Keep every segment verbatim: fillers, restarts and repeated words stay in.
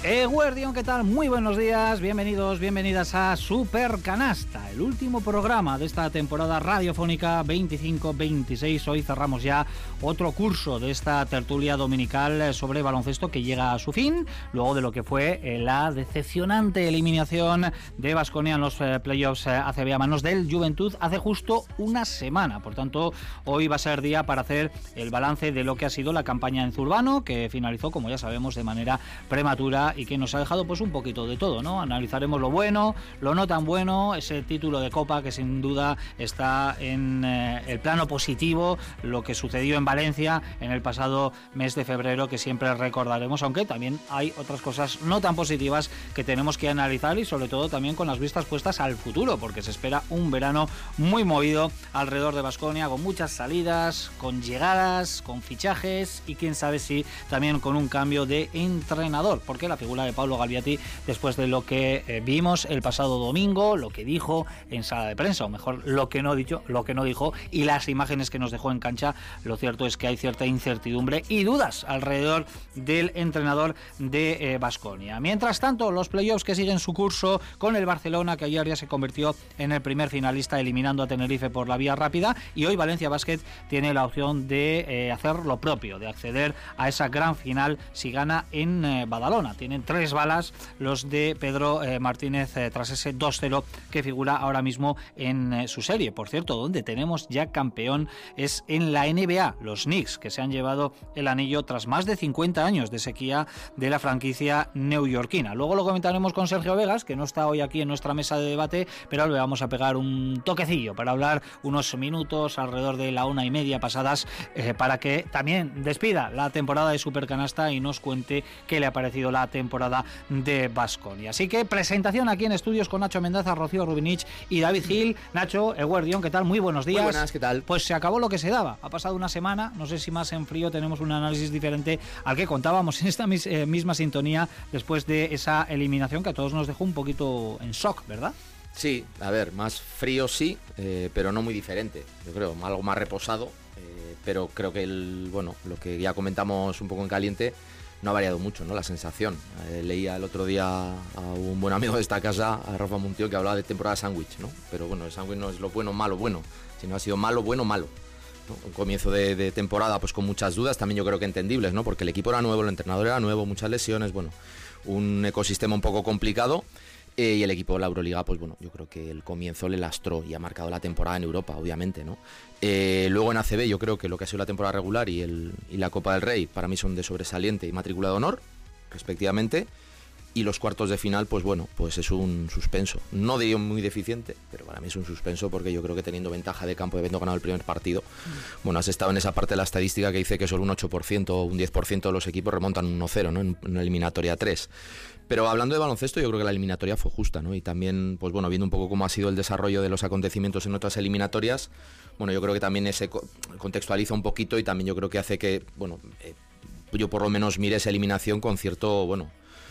Eguerdión, ¿qué tal? Muy buenos días, bienvenidos, bienvenidas a Supercanasta, el último programa de esta temporada radiofónica veinticinco veintiséis. Hoy cerramos ya otro curso de esta tertulia dominical sobre baloncesto que llega a su fin, luego de lo que fue la decepcionante eliminación de Baskonia en los playoffs A C B a manos del Juventud hace justo una semana. Por tanto, hoy va a ser día para hacer el balance de lo que ha sido la campaña en Zurbano, que finalizó, como ya sabemos, de manera prematura y que nos ha dejado pues un poquito de todo, ¿no? Analizaremos lo bueno, lo no tan bueno, ese título de Copa que sin duda está en eh, el plano positivo, lo que sucedió en Valencia en el pasado mes de febrero, que siempre recordaremos, aunque también hay otras cosas no tan positivas que tenemos que analizar, y sobre todo también con las vistas puestas al futuro, porque se espera un verano muy movido alrededor de Baskonia, con muchas salidas, con llegadas, con fichajes y quién sabe si también con un cambio de entrenador, porque la figura de Pablo Galviati, después de lo que eh, vimos el pasado domingo, lo que dijo en sala de prensa, o mejor lo que no dicho, lo que no dijo, y las imágenes que nos dejó en cancha, lo cierto es que hay cierta incertidumbre y dudas alrededor del entrenador de Baskonia. Eh, Mientras tanto, los playoffs que siguen su curso con el Barcelona, que ayer ya se convirtió en el primer finalista eliminando a Tenerife por la vía rápida, y hoy Valencia Basket tiene la opción de eh, hacer lo propio, de acceder a esa gran final si gana en eh, Badalona. Tienen tres balas los de Pedro eh, Martínez eh, tras ese dos cero que figura ahora mismo en eh, su serie. Por cierto, donde tenemos ya campeón es en la N B A, los Knicks, que se han llevado el anillo tras más de cincuenta años de sequía de la franquicia neoyorquina. Luego lo comentaremos con Sergio Vegas, que no está hoy aquí en nuestra mesa de debate, pero le vamos a pegar un toquecillo para hablar unos minutos alrededor de la una y media pasadas eh, para que también despida la temporada de Supercanasta y nos cuente qué le ha parecido la temporada de Baskonia. Así que presentación aquí en estudios con Nacho Mendaza, Rocío Rubinich y David Gil. Nacho, Eguerdión, ¿qué tal? Muy buenos días. Muy buenas, ¿qué tal? Pues se acabó lo que se daba. Ha pasado una semana, no sé si más en frío tenemos un análisis diferente al que contábamos en esta mis, eh, misma sintonía después de esa eliminación que a todos nos dejó un poquito en shock, ¿verdad? Sí, a ver, más frío sí, eh, pero no muy diferente. Yo creo, algo más reposado, eh, pero creo que el, bueno, lo que ya comentamos un poco en caliente no ha variado mucho, ¿no? La sensación. Eh, leía el otro día a un buen amigo de esta casa, a Rafa Muntió, que hablaba de temporada sándwich, ¿no? Pero bueno, el sándwich no es lo bueno, malo, bueno, sino ha sido malo, bueno, malo, ¿no? Un comienzo de, de temporada pues con muchas dudas, también yo creo que entendibles, ¿no? Porque el equipo era nuevo, el entrenador era nuevo, muchas lesiones, bueno, un ecosistema un poco complicado. Eh, y el equipo de la Euroliga, pues bueno, yo creo que el comienzo le lastró y ha marcado la temporada en Europa, obviamente, ¿no? Eh, luego en A C B yo creo que lo que ha sido la temporada regular y, el, y la Copa del Rey para mí son de sobresaliente y matrícula de honor, respectivamente. Y los cuartos de final, pues bueno, pues es un suspenso. No diría muy deficiente, pero para mí es un suspenso porque yo creo que teniendo ventaja de campo, habiendo ganado el primer partido, mm. bueno, has estado en esa parte de la estadística que dice que solo un ocho por ciento o un diez por ciento de los equipos remontan un uno cero, ¿no? En una eliminatoria tres. Pero hablando de baloncesto, yo creo que la eliminatoria fue justa, ¿no? Y también, pues bueno, viendo un poco cómo ha sido el desarrollo de los acontecimientos en otras eliminatorias, bueno, yo creo que también ese contextualiza un poquito y también yo creo que hace que, bueno, eh, yo por lo menos mire esa eliminación con cierto, bueno,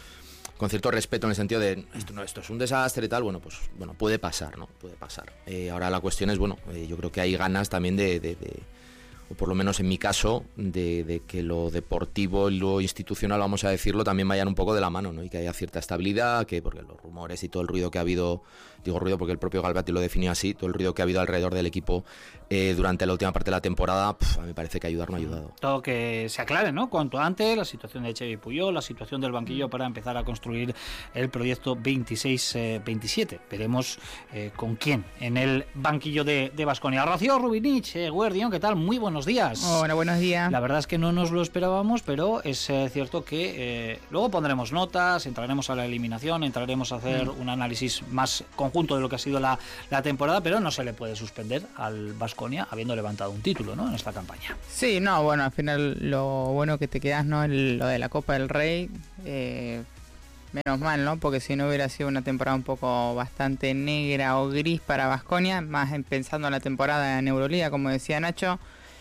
con cierto respeto en el sentido de esto no, esto es un desastre y tal, bueno, pues bueno, puede pasar, ¿no? Puede pasar. Eh, ahora la cuestión es, bueno, eh, yo creo que hay ganas también de, de, de o por lo menos en mi caso, de, de que lo deportivo y lo institucional, vamos a decirlo, también vayan un poco de la mano, ¿no? Y que haya cierta estabilidad, que porque los rumores y todo el ruido que ha habido, digo ruido porque el propio Galviati lo definió así, todo el ruido que ha habido alrededor del equipo eh, durante la última parte de la temporada, pf, a mí me parece que ayudar no ha ayudado. Todo que se aclare, ¿no? Cuanto antes, la situación de Xavi Puyol, la situación del banquillo para empezar a construir el proyecto veintiséis veintisiete. Veremos eh, con quién en el banquillo de Baskonia. Rocío Rubinich, eh, Guardián, ¿qué tal? Muy buenos días. Hola, buenos días. La verdad es que no nos lo esperábamos, pero es eh, cierto que eh, luego pondremos notas, entraremos a la eliminación, entraremos a hacer mm. un análisis más conjunto de lo que ha sido la, la temporada, pero no se le puede suspender al Baskonia habiendo levantado un título, ¿no? En esta campaña. Sí, no, bueno, al final lo bueno que te quedas, ¿no? El, lo de la Copa del Rey, eh, menos mal, ¿no? Porque si no hubiera sido una temporada un poco bastante negra o gris para Baskonia, más en, pensando en la temporada en Euroliga, como decía Nacho.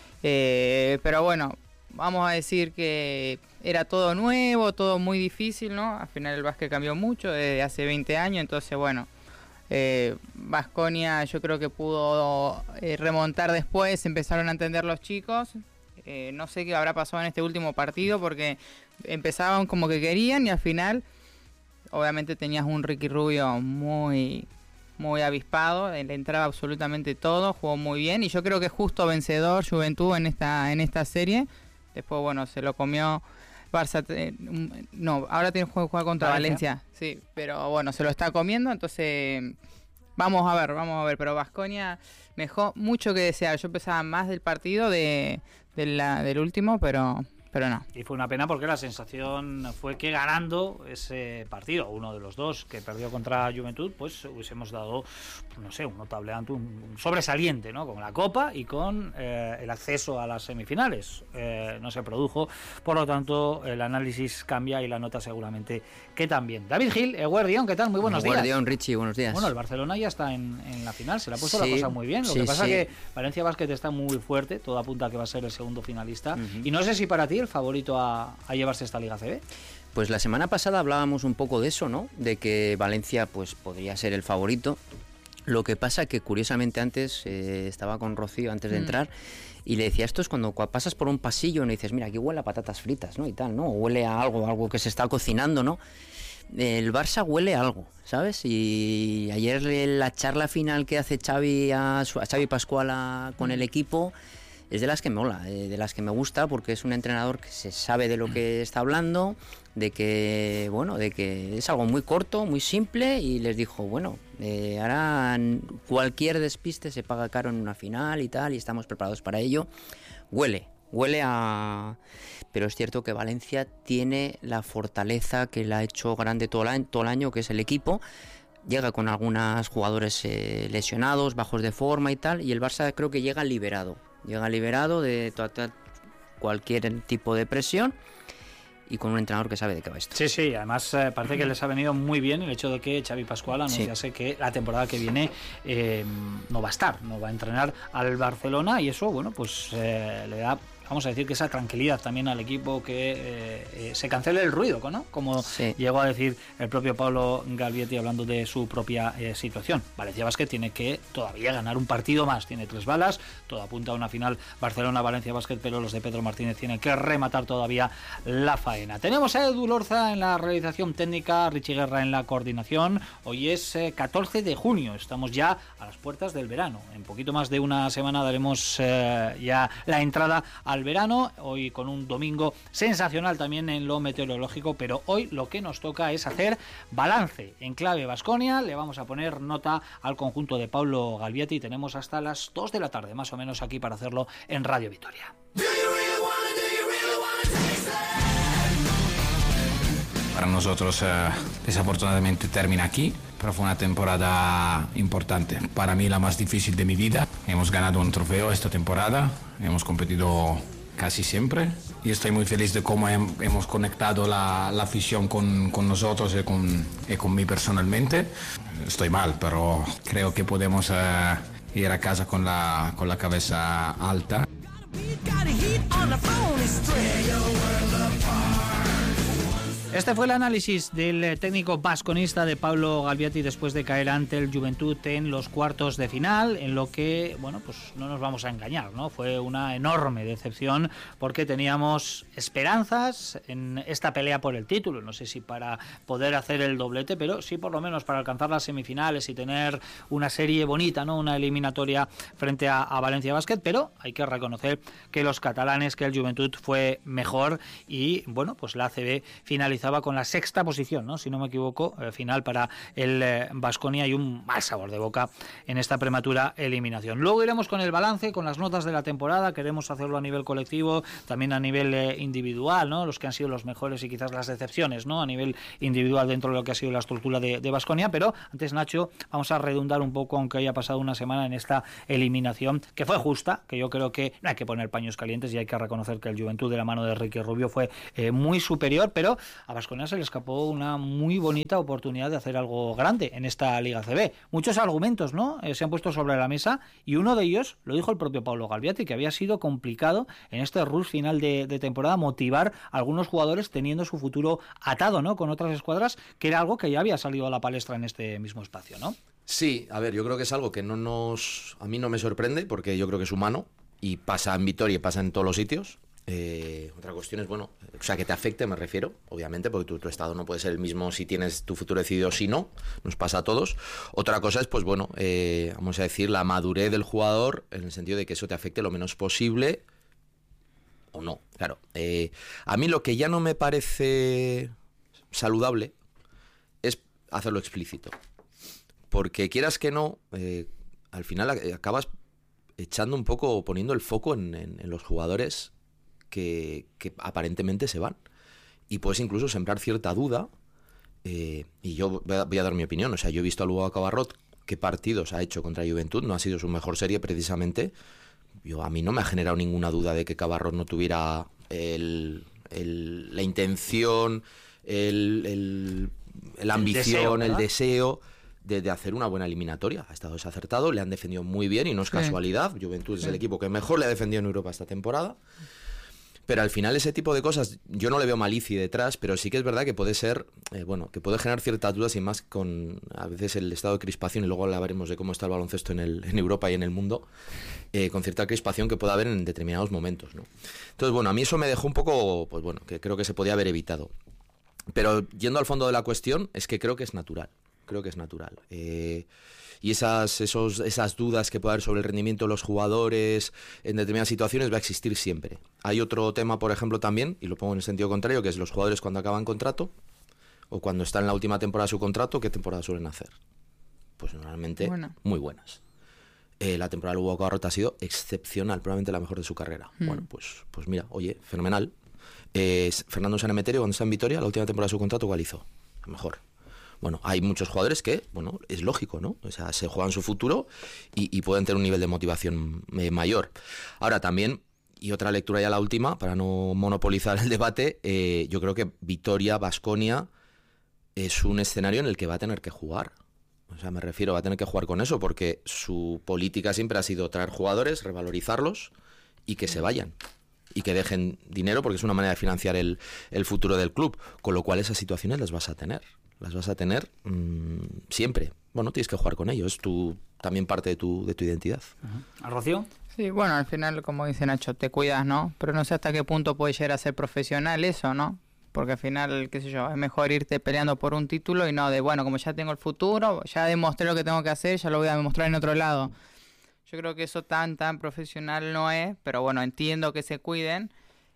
Eh, pero bueno, vamos a decir que era todo nuevo, todo muy difícil, ¿no? Al final el básquet cambió mucho desde hace veinte años, entonces bueno, Baskonia eh, yo creo que pudo eh, remontar después, empezaron a entender los chicos. Eh, no sé qué habrá pasado en este último partido porque empezaban como que querían y al final obviamente tenías un Ricky Rubio muy, muy avispado, le entraba absolutamente todo, jugó muy bien y yo creo que justo vencedor Juventud en esta, en esta serie. Después, bueno, se lo comió Barça, eh, no, ahora tiene que jugar contra Valencia. Valencia, sí, pero bueno, se lo está comiendo, entonces vamos a ver, vamos a ver, pero Baskonia me dejó mucho que desear. Yo pensaba más del partido de, de la, del último, pero... pero no. Y fue una pena porque la sensación fue que ganando ese partido, uno de los dos que perdió contra Juventud, pues hubiésemos dado, no sé, un notable, un sobresaliente, ¿no? Con la Copa y con eh, el acceso a las semifinales. Eh, no se produjo, por lo tanto el análisis cambia y la nota seguramente que también. David Gil, Eguerdión, ¿qué tal? Muy buenos días. Eguerdión, Richie, buenos días. Bueno, el Barcelona ya está en, en la final, se le ha puesto sí, la cosa muy bien. Lo sí, que pasa sí. es que Valencia Basket está muy fuerte, todo apunta a que va a ser el segundo finalista. Uh-huh. Y no sé si para ti el favorito a, a llevarse esta Liga C B. Pues la semana pasada hablábamos un poco de eso, ¿no? De que Valencia pues podría ser el favorito. Lo que pasa que curiosamente antes eh, estaba con Rocío antes de mm. entrar y le decía, esto es cuando pasas por un pasillo y no dices, mira, aquí huele a patatas fritas, ¿no? Y tal, ¿no? Huele a algo, algo que se está cocinando, ¿no? El Barça huele a algo, ¿sabes? Y ayer la charla final que hace Xavi a, a Xavi Pascual a, con el equipo es de las que me mola, de las que me gusta, porque es un entrenador que se sabe de lo que está hablando, de que, bueno, de que es algo muy corto, muy simple, y les dijo, bueno, eh, ahora cualquier despiste se paga caro en una final y tal, y estamos preparados para ello. Huele, huele a... Pero es cierto que Valencia tiene la fortaleza que la ha hecho grande todo el año, todo el año que es el equipo. Llega con algunos jugadores eh, lesionados, bajos de forma y tal, y el Barça creo que llega liberado. Llega liberado de toda, cualquier tipo de presión y con un entrenador que sabe de qué va esto. Sí, sí, además eh, parece que les ha venido muy bien el hecho de que Xavi Pascual anunciase sí. que la temporada que viene eh, no va a estar, no va a entrenar al Barcelona, y eso, bueno, pues eh, le da, vamos a decir, que esa tranquilidad también al equipo, que eh, eh, se cancele el ruido, ¿no? Como sí. llegó a decir el propio Pablo Galvietti hablando de su propia eh, situación. Valencia Basket tiene que todavía ganar un partido más, tiene tres balas, todo apunta a una final Barcelona-Valencia Basket, pero los de Pedro Martínez tienen que rematar todavía la faena. Tenemos a Edu Lorza en la realización técnica, Richie Guerra en la coordinación. Hoy es eh, catorce de junio, estamos ya a las puertas del verano. En poquito más de una semana daremos eh, ya la entrada al verano, hoy con un domingo sensacional también en lo meteorológico, pero hoy lo que nos toca es hacer balance en clave Baskonia. Le vamos a poner nota al conjunto de Pablo Galvietti y tenemos hasta las dos de la tarde más o menos aquí para hacerlo en Radio Vitoria. Para nosotros eh, desafortunadamente termina aquí, pero fue una temporada importante. Para mí la más difícil de mi vida. Hemos ganado un trofeo esta temporada, hemos competido casi siempre y estoy muy feliz de cómo hem, hemos conectado la, la afición con, con nosotros y con, y con mí personalmente. Estoy mal, pero creo que podemos eh, ir a casa con la, con la cabeza alta. Este fue el análisis del técnico vasconista de Pablo Galvietti después de caer ante el Juventud en los cuartos de final, en lo que, bueno, pues no nos vamos a engañar, ¿no? Fue una enorme decepción porque teníamos esperanzas en esta pelea por el título, no sé si para poder hacer el doblete, pero sí por lo menos para alcanzar las semifinales y tener una serie bonita, ¿no? Una eliminatoria frente a, a Valencia Basket, pero hay que reconocer que los catalanes, que el Juventud fue mejor y, bueno, pues la A C B finalizó con la sexta posición, ¿no? Si no me equivoco, eh, final para el Baskonia eh, y un mal sabor de boca en esta prematura eliminación. Luego iremos con el balance, con las notas de la temporada, queremos hacerlo a nivel colectivo, también a nivel eh, individual, ¿no? Los que han sido los mejores y quizás las decepciones, ¿no? A nivel individual dentro de lo que ha sido la estructura de Baskonia, pero antes, Nacho, vamos a redundar un poco, aunque haya pasado una semana en esta eliminación, que fue justa, que yo creo que no hay que poner paños calientes y hay que reconocer que el Juventud de la mano de Ricky Rubio fue eh, muy superior, pero a Baskonia se le escapó una muy bonita oportunidad de hacer algo grande en esta Liga C B. Muchos argumentos, ¿no? Eh, se han puesto sobre la mesa y uno de ellos lo dijo el propio Pablo Galvietti, que había sido complicado en este rush final de, de temporada motivar a algunos jugadores teniendo su futuro atado, ¿no? Con otras escuadras, que era algo que ya había salido a la palestra en este mismo espacio, ¿no? Sí, a ver, yo creo que es algo que no nos, a mí no me sorprende porque yo creo que es humano y pasa en Vitoria y pasa en todos los sitios. Eh, otra cuestión es, bueno, o sea, que te afecte, me refiero, obviamente, porque tu, tu estado no puede ser el mismo si tienes tu futuro decidido o si no, nos pasa a todos. Otra cosa es, pues bueno, eh, vamos a decir, la madurez del jugador, en el sentido de que eso te afecte lo menos posible o no, claro. Eh, a mí lo que ya no me parece saludable es hacerlo explícito, porque quieras que no, eh, al final acabas echando un poco, poniendo el foco en, en, en los jugadores Que, que aparentemente se van, y puedes incluso sembrar cierta duda, eh, y yo voy a, voy a dar mi opinión. O sea, yo he visto a Lugo Cabarrot qué partidos ha hecho contra Juventud, no ha sido su mejor serie precisamente. Yo, a mí no me ha generado ninguna duda de que Cabarrot no tuviera el, el, la intención, el, el, la ambición, el deseo, el deseo de, de hacer una buena eliminatoria. Ha estado desacertado, le han defendido muy bien y no es casualidad. Sí. Juventud es sí. el equipo que mejor le ha defendido en Europa esta temporada. Pero al final ese tipo de cosas, yo no le veo malicia detrás, pero sí que es verdad que puede ser, eh, bueno, que puede generar ciertas dudas, y más con a veces el estado de crispación, y luego hablaremos de cómo está el baloncesto en, el, en Europa y en el mundo, eh, con cierta crispación que puede haber en determinados momentos, ¿no? Entonces, bueno, a mí eso me dejó un poco, pues bueno, que creo que se podía haber evitado. Pero yendo al fondo de la cuestión, es que creo que es natural, creo que es natural. Eh... Y esas, esos, esas dudas que puede haber sobre el rendimiento de los jugadores en determinadas situaciones va a existir siempre. Hay otro tema, por ejemplo, también, y lo pongo en el sentido contrario, que es los jugadores cuando acaban contrato o cuando están en la última temporada de su contrato, ¿qué temporada suelen hacer? Pues normalmente bueno. muy buenas. Eh, la temporada de Lugo Cabarrot ha sido excepcional, probablemente la mejor de su carrera. Mm. Bueno, pues, pues mira, oye, fenomenal. Eh, Fernando Sanemeterio, cuando está en Vitoria, la última temporada de su contrato, ¿cuál hizo? La mejor. Bueno, hay muchos jugadores que, bueno, es lógico, ¿no? O sea, se juegan su futuro y, y pueden tener un nivel de motivación eh, mayor. Ahora también, y otra lectura ya la última, para no monopolizar el debate, eh, yo creo que Vitoria, Baskonia, es un escenario en el que va a tener que jugar. O sea, me refiero, va a tener que jugar con eso, porque su política siempre ha sido traer jugadores, revalorizarlos y que se vayan. Y que dejen dinero, porque es una manera de financiar el, el futuro del club. Con lo cual esas situaciones las vas a tener. Las vas a tener mmm, siempre. Bueno, tienes que jugar con ello. Es tu, también parte de tu, de tu identidad. Uh-huh. ¿A Rocío? Sí, bueno, al final, como dice Nacho, te cuidas, ¿no? Pero no sé hasta qué punto puede llegar a ser profesional eso, ¿no? Porque al final, qué sé yo, es mejor irte peleando por un título y no de, bueno, como ya tengo el futuro, ya demostré lo que tengo que hacer, ya lo voy a demostrar en otro lado. Yo creo que eso tan, tan profesional no es, pero bueno, entiendo que se cuiden,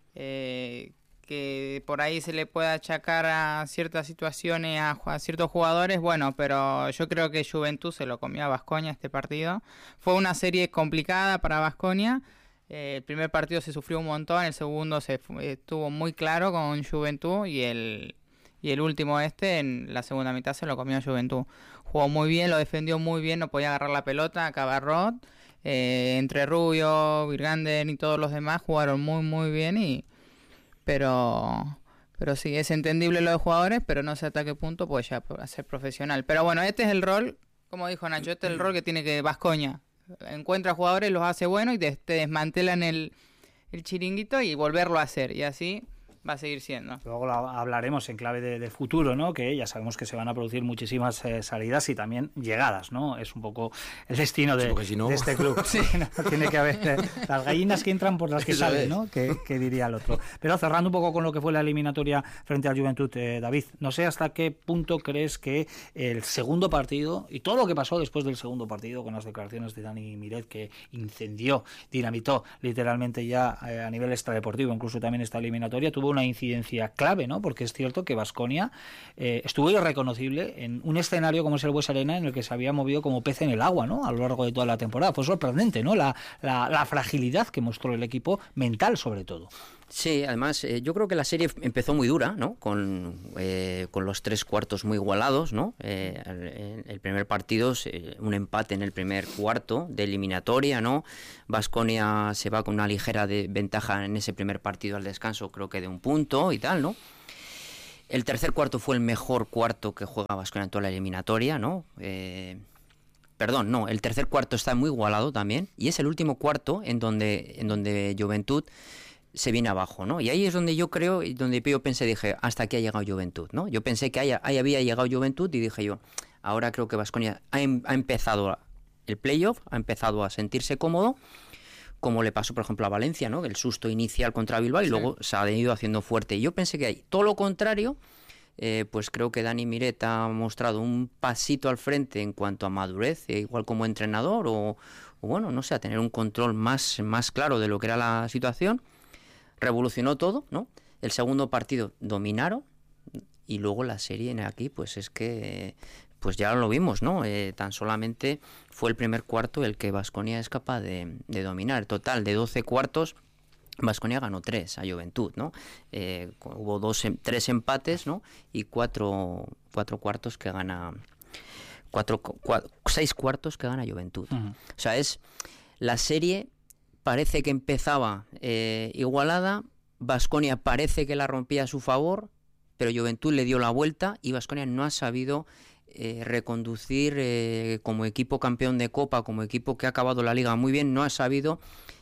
eh, que por ahí se le pueda achacar a ciertas situaciones a, a ciertos jugadores, bueno, pero yo creo que Juventud se lo comió a Baskonia este partido. Fue una serie complicada para Baskonia. Eh, el primer partido se sufrió un montón, el segundo se estuvo muy claro con Juventud y el y el último este en la segunda mitad se lo comió a Juventud. Jugó muy bien, lo defendió muy bien, no podía agarrar la pelota, Cabarrot, eh, entre Rubio, Virgander y todos los demás jugaron muy muy bien y pero pero sí, es entendible lo de jugadores, pero no sé hasta qué punto puede ya ser profesional. Pero bueno, este es el rol, como dijo Nacho, este es el rol que tiene que Baskonia. Encuentra jugadores, los hace buenos y te, te desmantelan el, el chiringuito y volverlo a hacer. Y así va a seguir siendo. Luego lo hablaremos en clave de, de futuro, ¿no? Que ya sabemos que se van a producir muchísimas eh, salidas y también llegadas, ¿no? Es un poco el destino de, sí, si no... de este club. Sí, ¿no? Tiene que haber eh, las gallinas que entran por las que salen, ¿no? Que, que diría el otro. Pero cerrando un poco con lo que fue la eliminatoria frente al Juventud, eh, David, no sé hasta qué punto crees que el segundo partido y todo lo que pasó después del segundo partido con las declaraciones de Dani Miret, que incendió, dinamitó literalmente ya eh, a nivel extradeportivo, incluso también esta eliminatoria, tuvo una incidencia clave, ¿no? Porque es cierto que Baskonia eh, estuvo irreconocible en un escenario como es el Buesa Arena, en el que se había movido como pez en el agua, ¿no? A lo largo de toda la temporada. Fue sorprendente, ¿no? La, la, la fragilidad que mostró el equipo, mental sobre todo. Sí, además eh, yo creo que la serie empezó muy dura, ¿no? Con, eh, con los tres cuartos muy igualados, ¿no? Eh, el, el primer partido, eh, un empate en el primer cuarto de eliminatoria, ¿no? Baskonia se va con una ligera de ventaja en ese primer partido al descanso, creo que de un punto y tal, ¿no? El tercer cuarto fue el mejor cuarto que juega Baskonia en toda la eliminatoria, ¿no? Eh, perdón, no, el tercer cuarto está muy igualado también y es el último cuarto en donde, en donde Juventud se viene abajo, ¿no? Y ahí es donde yo creo, y donde yo pensé, dije, hasta aquí ha llegado Juventud, ¿no? Yo pensé que ahí, ahí había llegado Juventud y dije yo, ahora creo que Baskonia ha, em, ha empezado el playoff, ha empezado a sentirse cómodo, como le pasó, por ejemplo, a Valencia, ¿no? El susto inicial contra Bilbao y Sí. luego se ha ido haciendo fuerte. Y yo pensé que hay todo lo contrario. Eh, pues creo que Dani Miret ha mostrado un pasito al frente en cuanto a madurez, eh, igual como entrenador, o, o bueno, no sé, a tener un control más, más claro de lo que era la situación. Revolucionó todo, ¿no? El segundo partido dominaron y luego la serie en aquí, pues es que pues ya lo vimos, ¿no? Eh, tan solamente fue el primer cuarto el que Baskonia es capaz de, de dominar. Total, de doce cuartos, Baskonia ganó tres a Juventud, ¿no? Eh, hubo dos, tres empates, ¿no? Y cuatro, cuatro cuartos que gana, cuatro, cuatro, seis cuartos que gana Juventud. Uh-huh. O sea, es la serie parece que empezaba eh, igualada, Baskonia parece que la rompía a su favor, pero Juventud le dio la vuelta y Baskonia no ha sabido eh, reconducir eh, como equipo campeón de Copa, como equipo que ha acabado la Liga muy bien, no ha sabido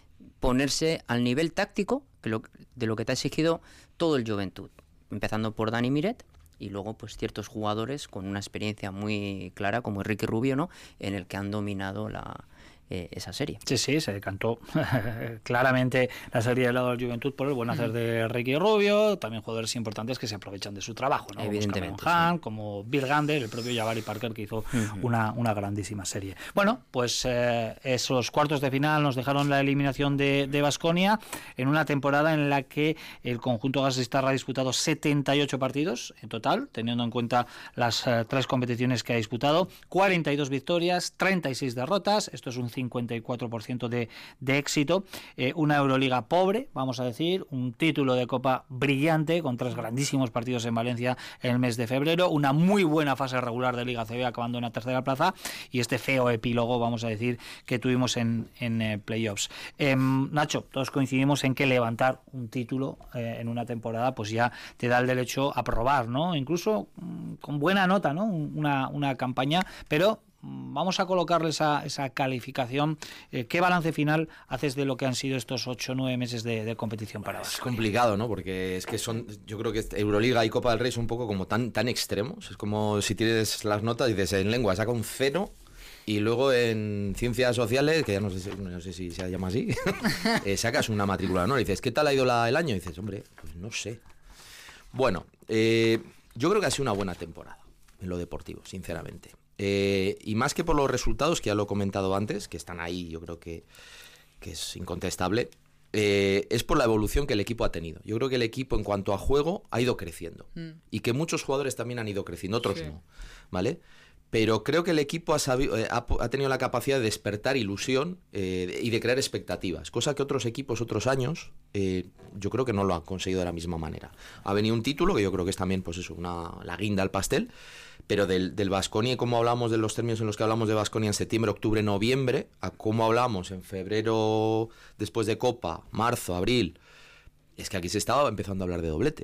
ponerse al nivel táctico que lo, de lo que te ha exigido todo el Juventud, empezando por Dani Miret y luego pues ciertos jugadores con una experiencia muy clara como Ricky Rubio, ¿no? En el que han dominado la eh, esa serie. Sí, sí, se decantó claramente la serie del lado del Juventud por el buen hacer uh-huh. de Ricky Rubio, también jugadores importantes que se aprovechan de su trabajo, ¿no? Evidentemente, como Cameron Hunt, sí. como Bill Gander, el propio Jabari Parker, que hizo uh-huh. una, una grandísima serie. Bueno, pues eh, esos cuartos de final nos dejaron la eliminación de Baskonia en una temporada en la que el conjunto gasistarra ha disputado setenta y ocho partidos en total, teniendo en cuenta las uh, tres competiciones que ha disputado, cuarenta y dos victorias, treinta y seis derrotas, esto es un cincuenta y cuatro por ciento de, de éxito, eh, una Euroliga pobre, vamos a decir, un título de Copa brillante con tres grandísimos partidos en Valencia en el mes de febrero, una muy buena fase regular de Liga C B acabando en la tercera plaza y este feo epílogo, vamos a decir, que tuvimos en, en eh, playoffs. Eh, Nacho, todos coincidimos en que levantar un título eh, en una temporada pues ya te da el derecho a probar, ¿no? Incluso mm, con buena nota, ¿no? Una, una campaña, pero vamos a colocarle esa, esa calificación. Eh, ¿Qué balance final haces de lo que han sido estos ocho o nueve meses de, de competición para Baskonia? Es complicado, ¿no? Porque es que son, yo creo que Euroliga y Copa del Rey son un poco como tan, tan extremos. Es como si tienes las notas y dices en lengua saca un cero y luego en ciencias sociales, que ya no sé, no sé si se llama así, eh, sacas una matrícula, ¿no? Y dices, ¿qué tal ha ido la, el año? Y dices, hombre, pues no sé. Bueno, eh, yo creo que ha sido una buena temporada en lo deportivo, sinceramente. Eh, y más que por los resultados, que ya lo he comentado antes, que están ahí, yo creo que, que es incontestable, eh, es por la evolución que el equipo ha tenido. Yo creo que el equipo en cuanto a juego ha ido creciendo mm. y que muchos jugadores también han ido creciendo, otros sí. no, ¿vale? Pero creo que el equipo ha, sabido, eh, ha, ha tenido la capacidad de despertar ilusión eh, y de crear expectativas, cosa que otros equipos, otros años, eh, yo creo que no lo han conseguido de la misma manera. Ha venido un título, que yo creo que es también pues eso, una, la guinda al pastel, pero del, del Baskonia, como hablamos de los términos en los que hablamos de Baskonia en septiembre, octubre, noviembre, a cómo hablamos en febrero, después de Copa, marzo, abril, es que aquí se estaba empezando a hablar de doblete.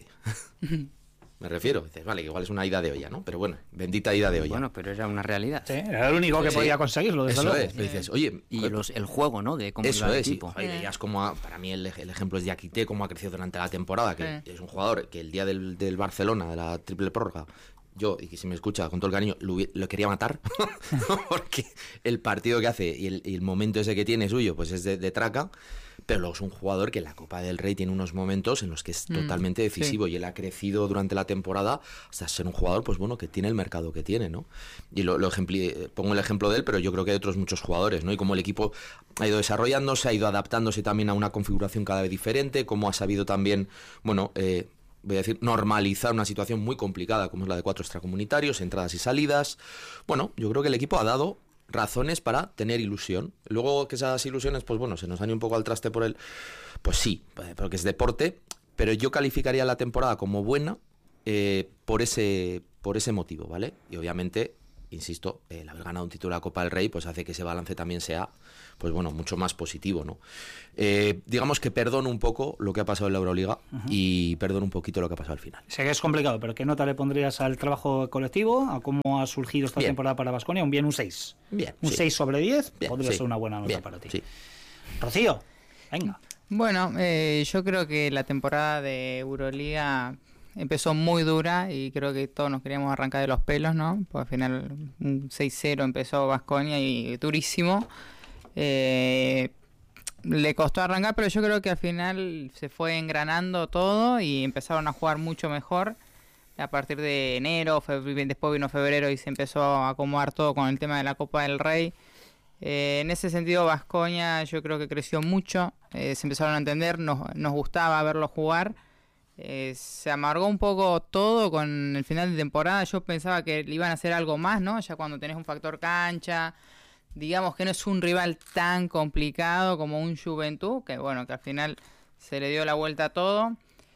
Me refiero, dices, vale, que igual es una ida de olla, ¿no? Pero bueno, bendita ida de olla. Bueno, pero era una realidad. Sí, era el único que sí. podía conseguirlo, desde Eso luego. es, pero dices, oye... Y los, el juego, ¿no? De cómo eso iba el es, equipo. Sí. Oye, veías cómo, ha, para mí el, el ejemplo es Yakité, cómo ha crecido durante la temporada, que sí. es un jugador que el día del, del Barcelona, de la triple prórroga, yo, y que si me escucha con todo el cariño, lo, lo quería matar, porque el partido que hace y el, y el momento ese que tiene suyo, pues es de, de traca, pero luego es un jugador que en la Copa del Rey tiene unos momentos en los que es mm, totalmente decisivo sí. y él ha crecido durante la temporada hasta ser un jugador, pues bueno, que tiene el mercado que tiene, ¿no? Y lo, lo ejempli- pongo el ejemplo de él, pero yo creo que hay otros muchos jugadores, ¿no? Y como el equipo ha ido desarrollándose, ha ido adaptándose también a una configuración cada vez diferente, como ha sabido también, bueno... Eh, voy a decir, normalizar una situación muy complicada como es la de cuatro extracomunitarios, entradas y salidas. Bueno, yo creo que el equipo ha dado razones para tener ilusión. Luego que esas ilusiones, pues bueno, se nos han ido un poco al traste por el... Pues sí, porque es deporte, pero yo calificaría la temporada como buena eh, por ese por ese motivo, ¿vale? Y obviamente, insisto, el haber ganado un título de la Copa del Rey pues hace que ese balance también sea, pues bueno, mucho más positivo, ¿no? Eh, digamos que perdono un poco lo que ha pasado en la Euroliga uh-huh. y perdono un poquito lo que ha pasado al final. Sé que es complicado, pero ¿qué nota le pondrías al trabajo colectivo? ¿A cómo ha surgido esta bien. temporada para Baskonia? Un bien, un seis. Bien. Un sí. seis sobre diez bien, podría sí. ser una buena nota bien, para ti. Sí. Rocío, venga. Bueno, eh, yo creo que la temporada de Euroliga empezó muy dura y creo que todos nos queríamos arrancar de los pelos, ¿no? Porque al final un seis cero empezó Baskonia y durísimo. Eh, le costó arrancar, pero yo creo que al final se fue engranando todo y empezaron a jugar mucho mejor. A partir de enero, fe- después vino febrero y se empezó a acomodar todo con el tema de la Copa del Rey. Eh, en ese sentido, Baskonia yo creo que creció mucho, eh, se empezaron a entender, nos, nos gustaba verlo jugar. Eh, se amargó un poco todo con el final de temporada. Yo pensaba que le iban a hacer algo más, ¿no? Ya cuando tenés un factor cancha, digamos que no es un rival tan complicado como un Juventud, que bueno, que al final se le dio la vuelta a todo.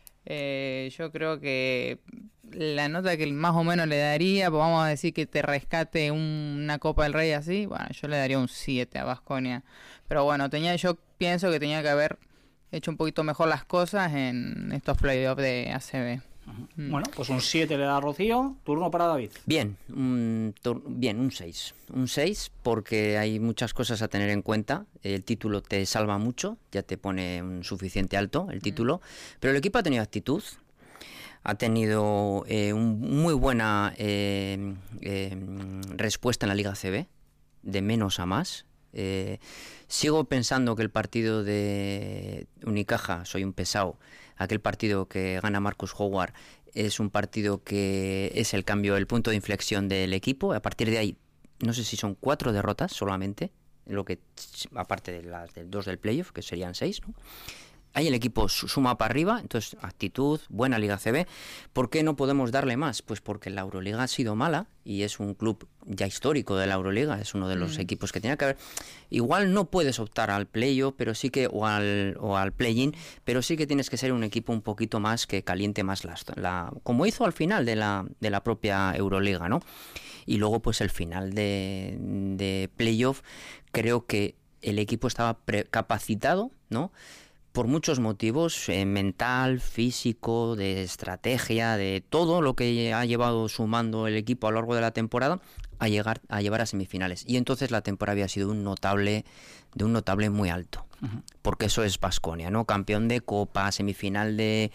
Eh, yo creo que la nota que más o menos le daría, pues vamos a decir que te rescate un, una Copa del Rey así, bueno, yo le daría un siete a Baskonia. Pero bueno, tenía, yo pienso que tenía que haber hecho un poquito mejor las cosas en estos playoffs de A C B. Uh-huh. Mm. Bueno, pues un siete le da Rocío. Turno para David. Bien, un, tur- bien, un seis. Un seis porque hay muchas cosas a tener en cuenta. El título te salva mucho, ya te pone un suficiente alto el título. Mm. Pero el equipo ha tenido actitud, ha tenido eh, un muy buena eh, eh, respuesta en la Liga A C B, de menos a más. Eh, sigo pensando que el partido de Unicaja, soy un pesado, aquel partido que gana Marcus Howard es un partido que es el cambio, el punto de inflexión del equipo. A partir de ahí, no sé si son cuatro derrotas solamente, lo que aparte de las del dos del playoff, que serían seis, ¿no? Ahí el equipo suma para arriba, entonces actitud, buena Liga C B. ¿Por qué no podemos darle más? Pues porque la Euroliga ha sido mala y es un club ya histórico de la Euroliga, es uno de los mm. equipos que tenía que haber. Igual no puedes optar al playoff, pero sí que o al o al play-in, pero sí que tienes que ser un equipo un poquito más que caliente más la, la como hizo al final de la de la propia Euroliga, ¿no? Y luego pues el final de, de playoff, creo que el equipo estaba pre- capacitado, ¿no? Por muchos motivos, eh, mental, físico, de estrategia, de todo lo que ha llevado sumando el equipo a lo largo de la temporada a llegar a llevar a semifinales. Y entonces la temporada había sido un notable, de un notable muy alto. Uh-huh. Porque eso es Baskonia, ¿no? Campeón de Copa, semifinal de,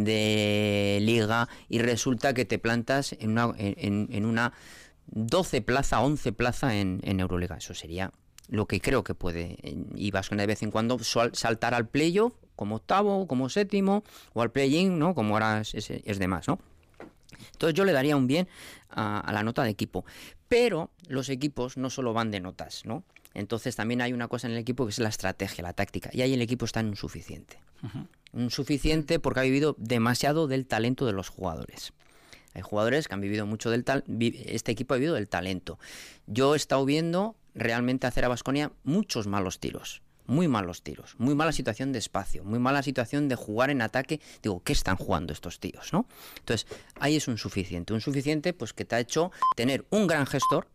de Liga, y resulta que te plantas en una, en, en una doce plaza, once plaza en, en Euroliga. Eso sería lo que creo que puede, y Baskonia de vez en cuando saltar al playoff como octavo, como séptimo, o al play-in, ¿no? Como ahora es, es, es de más, ¿no? Entonces yo le daría un bien a, a la nota de equipo, pero los equipos no solo van de notas, ¿no? Entonces también hay una cosa en el equipo que es la estrategia, la táctica, y ahí el equipo está en un suficiente. Uh-huh. Un suficiente porque ha vivido demasiado del talento de los jugadores. Hay jugadores que han vivido mucho del tal, este equipo ha vivido del talento. Yo he estado viendo realmente hacer a Baskonia muchos malos tiros, muy malos tiros, muy mala situación de espacio, muy mala situación de jugar en ataque. Digo, ¿qué están jugando estos tíos, no? Entonces, ahí es un suficiente, un suficiente pues que te ha hecho tener un gran gestor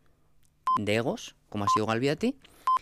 de egos, como ha sido Galbiati,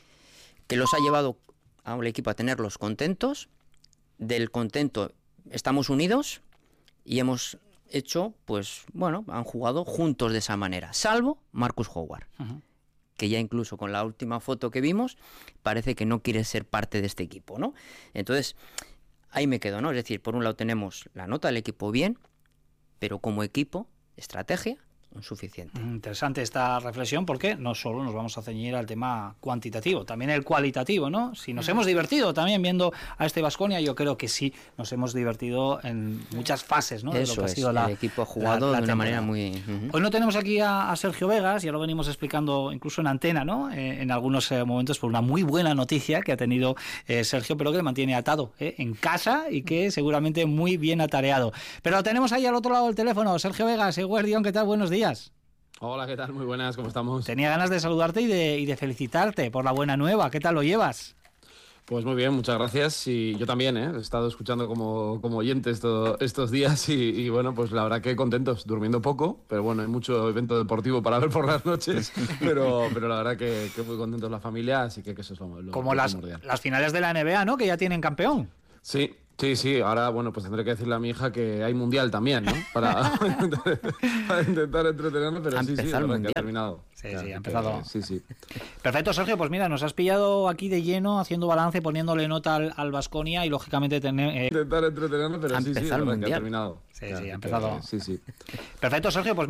que los ha llevado al equipo a tenerlos contentos. Del contento estamos unidos y hemos hecho, pues, bueno, han jugado juntos de esa manera, salvo Marcus Howard. Uh-huh. Que ya incluso con la última foto que vimos, parece que no quiere ser parte de este equipo, ¿no? Entonces, ahí me quedo, ¿no? Es decir, por un lado tenemos la nota del equipo bien, pero como equipo, estrategia, suficiente. Interesante esta reflexión porque no solo nos vamos a ceñir al tema cuantitativo, también el cualitativo, ¿no? Si nos mm. hemos divertido también viendo a este Baskonia, yo creo que sí nos hemos divertido en muchas fases, ¿no? Eso de lo que es, ha sido el la, equipo ha jugado la, la de una manera muy... Uh-huh. Hoy no tenemos aquí a, a Sergio Vegas, ya lo venimos explicando incluso en antena, ¿no? Eh, en algunos eh, momentos por una muy buena noticia que ha tenido eh, Sergio, pero que le mantiene atado eh, en casa y que seguramente muy bien atareado. Pero lo tenemos ahí al otro lado del teléfono. Sergio Vegas, Eguerdión, ¿qué tal? Buenos días. Hola, ¿qué tal? Muy buenas, ¿cómo estamos? Tenía ganas de saludarte y de, y de felicitarte por la buena nueva. ¿Qué tal lo llevas? Pues muy bien, muchas gracias. Y yo también, ¿eh? He estado escuchando como, como oyente esto, estos días y, y bueno, pues la verdad que contentos, durmiendo poco, pero bueno, hay mucho evento deportivo para ver por las noches, pero, pero la verdad que, que muy contentos la familia, así que, que eso es lo, lo Como lo las, las finales de la N B A, ¿no? Que ya tienen campeón. Sí. Sí, sí, ahora, bueno, pues tendré que decirle a mi hija que hay mundial también, ¿no? Para, para intentar entretenerme, pero sí, sí, la verdad que ha terminado. Sí, sí, ha empezado. Que, sí, sí. Perfecto, Sergio, pues mira, nos has pillado aquí de lleno, haciendo balance, poniéndole nota al Baskonia y lógicamente tener... Eh... Intentar entretenerme, pero sí, sí, la verdad que ha terminado. Sí, sí, ha empezado. Que, sí, sí. Perfecto, Sergio, pues